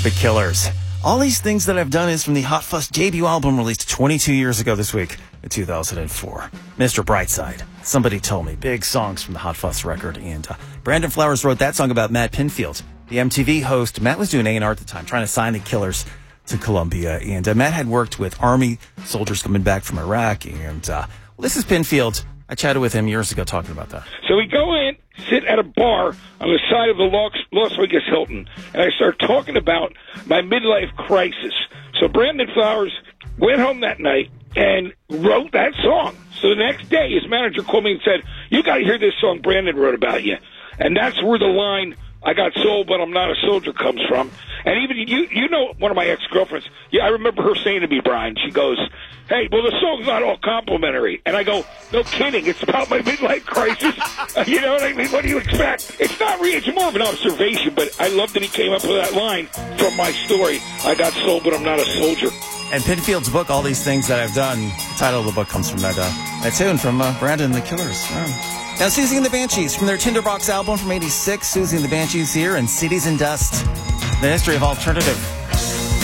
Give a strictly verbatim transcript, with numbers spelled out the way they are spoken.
The Killers. All these things that I've done is from the Hot Fuss debut album released twenty-two years ago this week in two thousand four. Mister Brightside. Somebody told me. Big songs from the Hot Fuss record. And uh, Brandon Flowers wrote that song about Matt Pinfield, the M T V host. Matt was doing A and R at the time, trying to sign the Killers to Columbia. And uh, Matt had worked with Army soldiers coming back from Iraq. And uh, well, this is Pinfield. I chatted with him years ago talking about that. So we go in, sit at a bar on the side of the Las Las Vegas Hilton, and I start talking about my midlife crisis. So Brandon Flowers went home that night and wrote that song. So the next day, his manager called me and said, "You got to hear this song Brandon wrote about you." And that's where the line, "I got soul, but I'm not a soldier," comes from. And even you, you know, one of my ex-girlfriends, yeah, I remember her saying to me, Brian, she goes, "Hey, well, the song's not all complimentary." And I go, "No kidding, it's about my midlife crisis." Uh, you know what I mean? What do you expect? It's not really, it's more of an observation, but I love that he came up with that line from my story, "I got soul, but I'm not a soldier." And Pinfield's book, All These Things That I've Done, the title of the book comes from that, uh, that tune from uh, Brandon and the Killers. Wow. Now, Susie and the Banshees from their Tinderbox album from eighty-six. Susie and the Banshees here, and Cities and Dust. The history of alternative